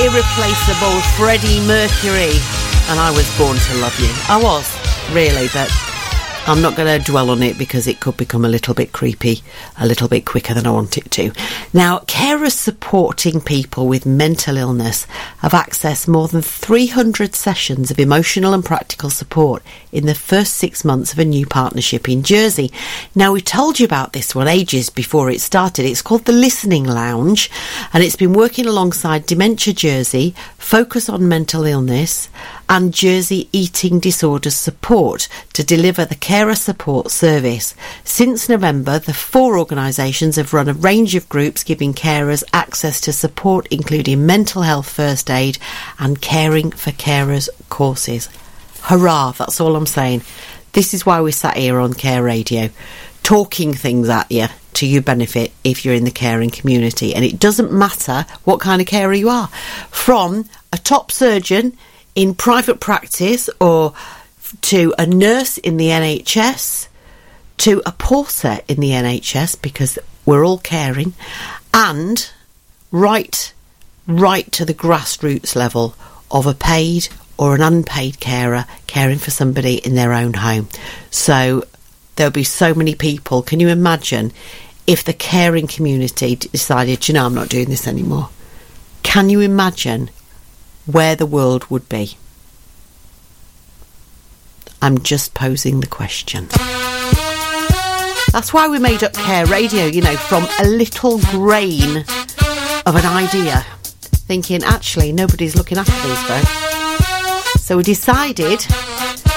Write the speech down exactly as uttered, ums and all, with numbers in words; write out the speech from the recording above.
irreplaceable Freddie Mercury. And I was born to love you. I was, really, but I'm not going to dwell on it because it could become a little bit creepy, a little bit quicker than I want it to. Now, carers supporting people with mental illness have accessed more than three hundred sessions of emotional and practical support in the first six months of a new partnership in Jersey. Now, we told you about this one ages before it started. It's called the Listening Lounge, and it's been working alongside Dementia Jersey, Focus on Mental Illness, and Jersey Eating Disorders Support to deliver the carer support service. Since November, the four organisations have run a range of groups giving carers access to support, including mental health first aid and caring for carers courses. Hurrah, that's all I'm saying. This is why we sat here on Care Radio, talking things at you to your benefit if you're in the caring community. And it doesn't matter what kind of carer you are. From a top surgeon in private practice or to a nurse in the N H S, to a porter in the N H S, because we're all caring, and right, right to the grassroots level of a paid or an unpaid carer caring for somebody in their own home. So there'll be so many people. Can you imagine if the caring community decided, you know, I'm not doing this anymore? Can you imagine where the world would be? I'm just posing the question. That's why we made up Care Radio, you know, from a little grain of an idea, thinking, actually, nobody's looking after these folks. So we decided